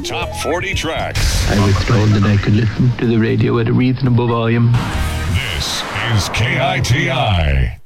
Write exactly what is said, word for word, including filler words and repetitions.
top forty tracks. I was told that I could listen to the radio at a reasonable volume. This is K I T I.